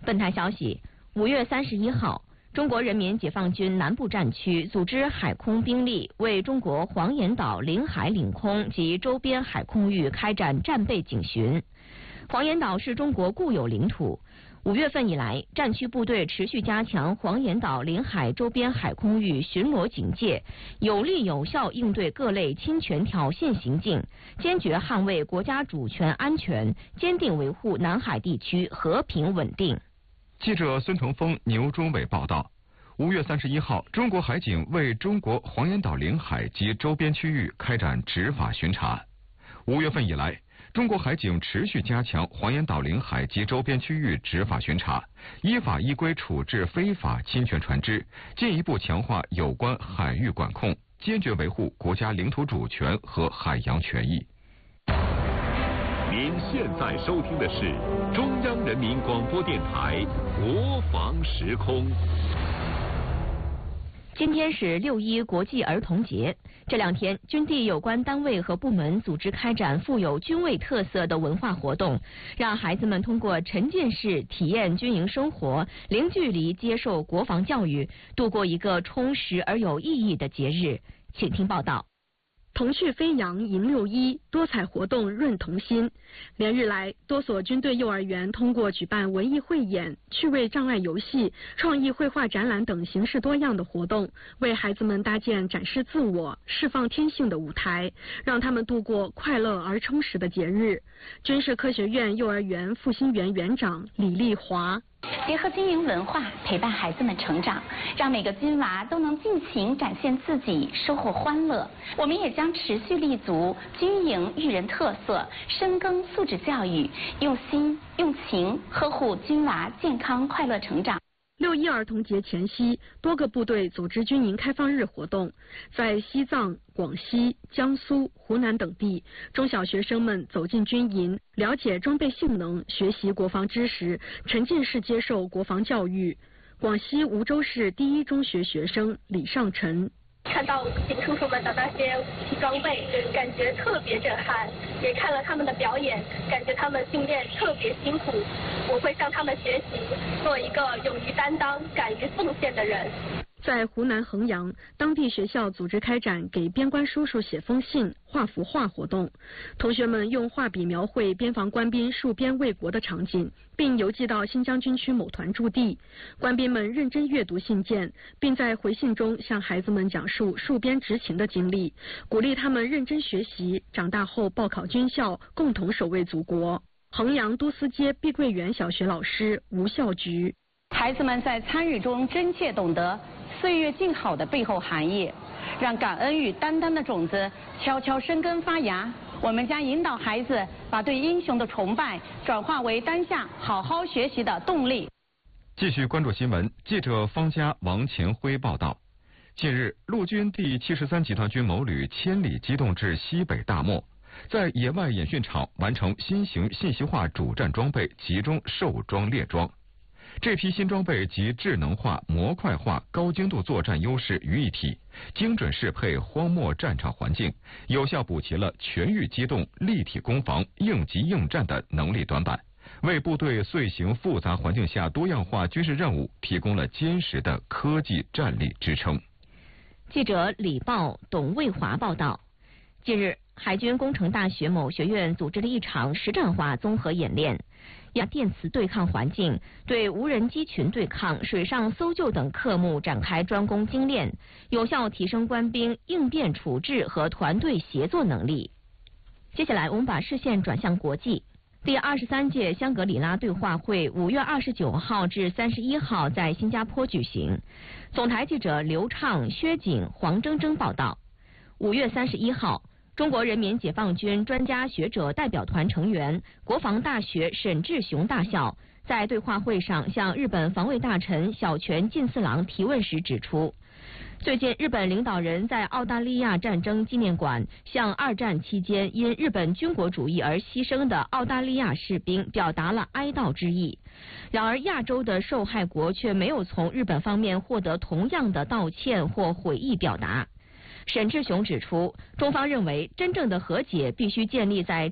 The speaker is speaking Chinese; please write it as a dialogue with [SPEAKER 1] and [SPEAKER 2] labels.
[SPEAKER 1] 本台消息，5月31号，中国人民解放军南部战区组织海空兵力为中国黄岩岛领海领空及周边海空域开展战备警巡。黄岩岛是中国固有领土。5月份以来，战区部队持续加强黄岩岛领海周边海空域巡逻警戒，有力有效应对各类侵权挑衅行径，坚决捍卫国家主权安全，坚定维护南海地区和平稳定。
[SPEAKER 2] 记者孙成峰、牛忠伟报道。5月31号，中国海警为中国黄岩岛领海及周边区域开展执法巡查。5月份以来，中国海警持续加强黄岩岛领海及周边区域执法巡查，依法依规处置非法侵权船只，进一步强化有关海域管控，坚决维护国家领土主权和海洋权益。
[SPEAKER 3] 您现在收听的是中央人民广播电台国防时空。
[SPEAKER 1] 今天是6·1国际儿童节，这2天，军地有关单位和部门组织开展富有军卫特色的文化活动，让孩子们通过沉浸式体验军营生活，零距离接受国防教育，度过一个充实而有意义的节日。请听报道。
[SPEAKER 4] 童趣飞扬迎6·1，多彩活动润童心。连日来，多所军队幼儿园通过举办文艺汇演、趣味障碍游戏、创意绘画展览等形式多样的活动，为孩子们搭建展示自我、释放天性的舞台，让他们度过快乐而充实的节日。军事科学院幼儿园复兴园园长李丽华。
[SPEAKER 5] 结合军营文化，陪伴孩子们成长，让每个军娃都能尽情展现自己，收获欢乐。我们也将持续立足军营育人特色，深耕素质教育，用心用情呵护军娃健康快乐成长。
[SPEAKER 4] 6·1儿童节前夕，多个部队组织军营开放日活动，在西藏、广西、江苏、湖南等地，中小学生们走进军营，了解装备性能，学习国防知识，沉浸式接受国防教育。广西梧州市第一中学学生李尚晨。
[SPEAKER 6] 看到警叔叔们的那些武器装备，感觉特别震撼，也看了他们的表演，感觉他们训练特别辛苦。我会向他们学习，做一个勇于担当、敢于奉献的人。
[SPEAKER 4] 在湖南衡阳，当地学校组织开展给边关叔叔写封信、画幅画活动。同学们用画笔描绘边防官兵戍边卫国的场景，并邮寄到新疆军区某团驻地。官兵们认真阅读信件，并在回信中向孩子们讲述戍边执勤的经历，鼓励他们认真学习，长大后报考军校，共同守卫祖国。衡阳都司街碧桂园小学老师吴孝菊。
[SPEAKER 7] 孩子们在参与中真切懂得岁月静好的背后含义，让感恩与担当的种子悄悄生根发芽。我们将引导孩子把对英雄的崇拜转化为当下好好学习的动力。
[SPEAKER 2] 继续关注新闻，记者方佳、王前辉报道。近日，陆军第73集团军某旅千里机动至西北大漠，在野外演训场完成新型信息化主战装备集中授装列装。这批新装备集智能化、模块化、高精度作战优势于一体，精准适配荒漠战场环境，有效补齐了全域机动、立体攻防、应急应战的能力短板，为部队遂行复杂环境下多样化军事任务提供了坚实的科技战力支撑。
[SPEAKER 1] 记者李豹、董卫华报道。近日，海军工程大学某学院组织了一场实战化综合演练，亚电磁对抗环境、对无人机群对抗、水上搜救等科目展开专攻精练，有效提升官兵应变处置和团队协作能力。接下来，我们把视线转向国际。第23届香格里拉对话会5月29号至31号在新加坡举行。总台记者刘畅、薛景、黄铮铮报道。5月31号，中国人民解放军专家学者代表团成员、国防大学沈志雄大校在对话会上向日本防卫大臣小泉进次郎提问时指出，最近日本领导人在澳大利亚战争纪念馆向2战期间因日本军国主义而牺牲的澳大利亚士兵表达了哀悼之意。然而，亚洲的受害国却没有从日本方面获得同样的道歉或悔意表达。沈志雄指出，中方认为真正的和解必须建立在